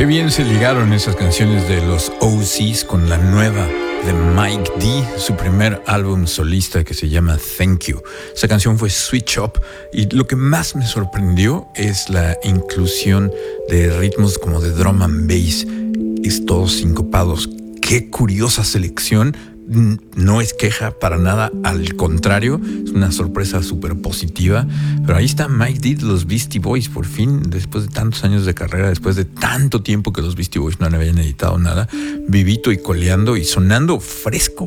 Qué bien se ligaron esas canciones de los OCs con la nueva de Mike D, su primer álbum solista que se llama Thank You. Esa canción fue Switch Up y lo que más me sorprendió es la inclusión de ritmos como de drum and bass, es todos sincopados. Qué curiosa selección. No es queja para nada, al contrario, es una sorpresa súper positiva. Pero ahí está Mike D de los Beastie Boys, por fin, después de tantos años de carrera, después de tanto tiempo que los Beastie Boys no habían editado nada, vivito y coleando y sonando fresco.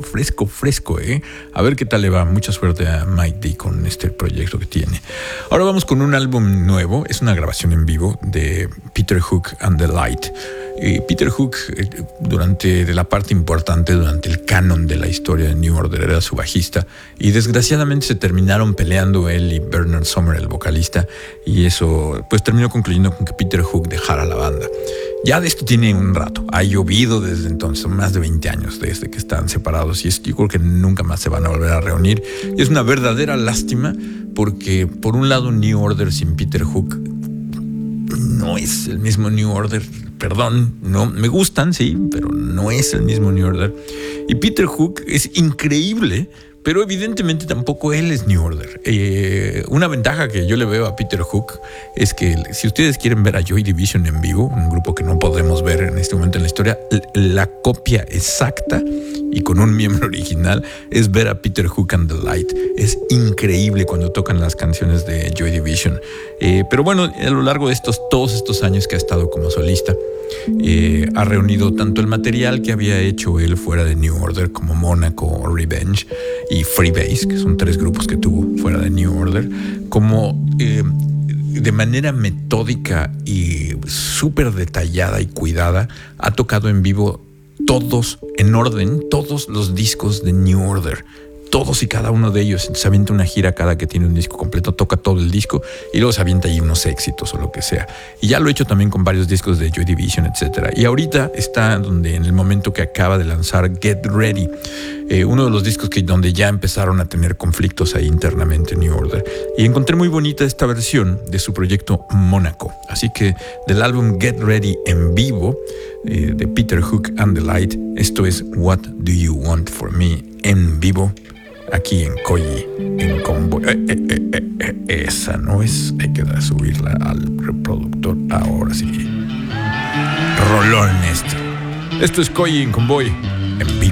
A ver qué tal le va. Mucha suerte a Mike D con este proyecto que tiene. Ahora vamos con un álbum nuevo, es una grabación en vivo de Peter Hook and the Light. Peter Hook, durante la parte importante, durante el canon de la historia de New Order, era su bajista, y desgraciadamente se terminaron peleando él y Bernard Sumner, el vocalista, y eso pues terminó concluyendo con que Peter Hook dejara la banda. Ya de esto tiene un rato, ha llovido desde entonces, más de 20 años desde que están separados, y yo creo que nunca más se van a volver a reunir. Y es una verdadera lástima porque, por un lado, New Order sin Peter Hook no es el mismo New Order. Perdón, no me gustan, sí, pero no es el mismo New Order. Y Peter Hook es increíble, pero evidentemente tampoco él es New Order. Una ventaja que yo le veo a Peter Hook es que si ustedes quieren ver a Joy Division en vivo, un grupo que no podemos ver en este momento en la historia, la copia exacta y con un miembro original es ver a Peter Hook and the Light. Es increíble cuando tocan las canciones de Joy Division. Pero bueno, a lo largo de todos estos años que ha estado como solista, ha reunido tanto el material que había hecho él fuera de New Order, como Monaco o Revenge y Freebase, que son 3 grupos que tuvo fuera de New Order, como de manera metódica y súper detallada y cuidada ha tocado en vivo todos, en orden, todos los discos de New Order. Todos y cada uno de ellos. Se avienta una gira cada que tiene un disco completo, toca todo el disco y luego se avienta ahí unos éxitos o lo que sea. Y ya lo he hecho también con varios discos de Joy Division, etc. Y ahorita está en el momento que acaba de lanzar Get Ready, uno de los discos donde ya empezaron a tener conflictos ahí internamente en New Order. Y encontré muy bonita esta versión de su proyecto Monaco. Así que del álbum Get Ready en vivo de Peter Hook and the Light, esto es What Do You Want For Me en vivo, aquí en Koyi, en Convoy. Esa no es, hay que subirla al reproductor ahora sí. Rolón esto. Esto es Koyi en Convoy, en vivo.